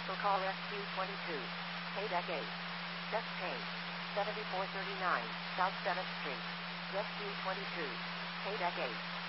Commercial call SQ22. Payback 8. Chest pain. 7439 South 7th Street. SQ22. Payback 8.